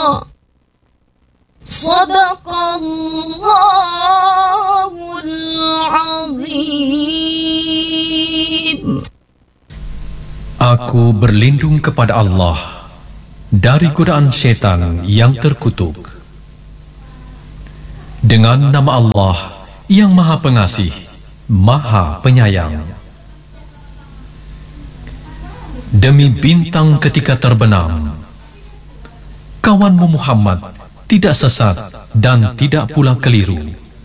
Sadaqallahul Azim. Aku berlindung kepada Allah dari godaan syaitan yang terkutuk. Dengan nama Allah yang Maha Pengasih, Maha Penyayang. Demi bintang ketika terbenam, kawanmu Muhammad tidak sesat dan tidak pula keliru.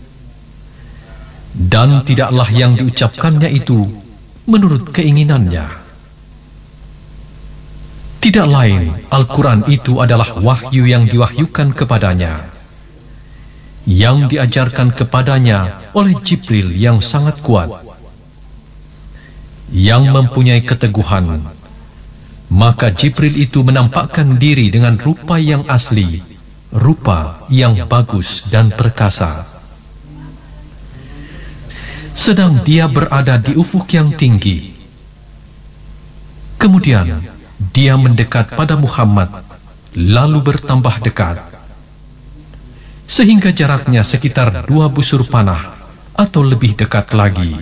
Dan tidaklah yang diucapkannya itu menurut keinginannya. Tidak lain, Al-Quran itu adalah wahyu yang diwahyukan kepadanya, yang diajarkan kepadanya oleh Jibril yang sangat kuat, yang mempunyai keteguhan. Maka Jibril itu menampakkan diri dengan rupa yang asli, rupa yang bagus dan perkasa. Sedang dia berada di ufuk yang tinggi. Kemudian dia mendekat pada Muhammad, lalu bertambah dekat, sehingga jaraknya sekitar 2 busur panah atau lebih dekat lagi.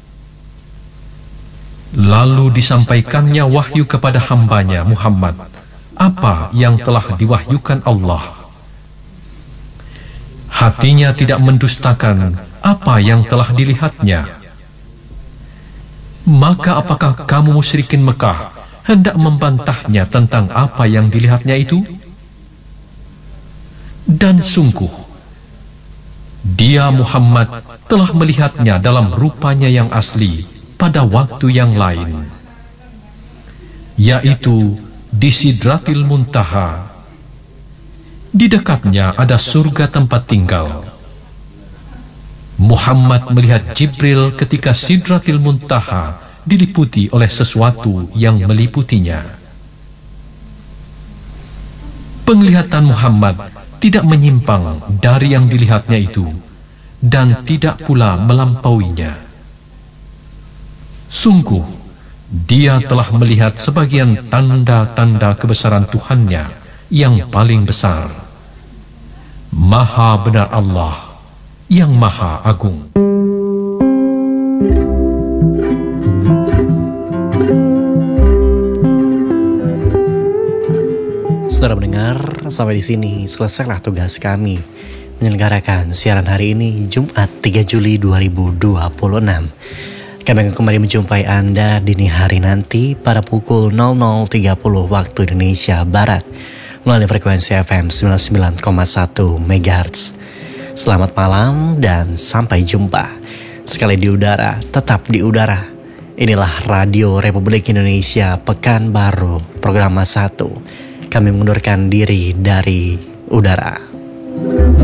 Lalu disampaikannya wahyu kepada hambanya Muhammad, apa yang telah diwahyukan Allah. Hatinya tidak mendustakan apa yang telah dilihatnya. Maka apakah kamu musyrikin Mekah hendak membantahnya tentang apa yang dilihatnya itu? Dan sungguh, dia Muhammad telah melihatnya dalam rupanya yang asli pada waktu yang lain, yaitu di Sidratil Muntaha. Di dekatnya ada surga tempat tinggal. Muhammad melihat Jibril ketika Sidratil Muntaha diliputi oleh sesuatu yang meliputinya. Penglihatan Muhammad tidak menyimpang dari yang dilihatnya itu, dan tidak pula melampauinya. Sungguh, dia telah melihat sebagian tanda-tanda kebesaran Tuhannya yang paling besar. Maha benar Allah yang Maha Agung. Saudara mendengar, sampai di sini selesailah tugas kami menyelenggarakan siaran hari ini Jumat 3 Juli 2026. Kami akan kembali menjumpai Anda dini hari nanti pada pukul 00.30 waktu Indonesia Barat melalui frekuensi FM 99,1 MHz. Selamat malam dan sampai jumpa. Sekali di udara, tetap di udara. Inilah Radio Republik Indonesia Pekanbaru, Program 1. Kami mengundurkan diri dari udara.